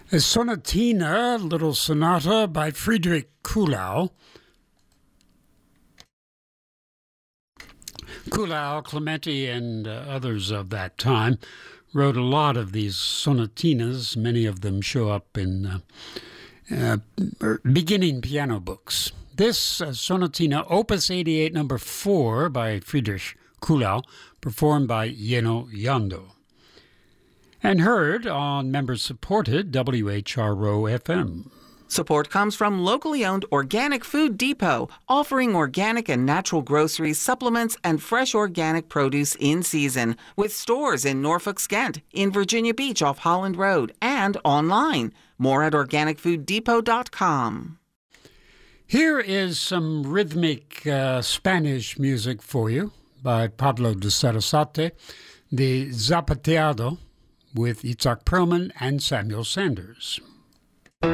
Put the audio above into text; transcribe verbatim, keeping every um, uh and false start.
A sonatina, little sonata by Friedrich Kuhlau. Kuhlau, Clementi, and uh, others of that time wrote a lot of these sonatinas. Many of them show up in uh, uh, beginning piano books. This uh, sonatina, Opus eighty-eight, number four, by Friedrich Kuhlau, performed by Yeno Yando, and heard on member-supported W H R O F M. Support comes from locally owned Organic Food Depot, offering organic and natural groceries, supplements, and fresh organic produce in season, with stores in Norfolk, Skent, in Virginia Beach off Holland Road, and online. More at organic food depot dot com. Here is some rhythmic uh, Spanish music for you by Pablo de Sarasate, the Zapateado, with Itzhak Perlman and Samuel Sanders.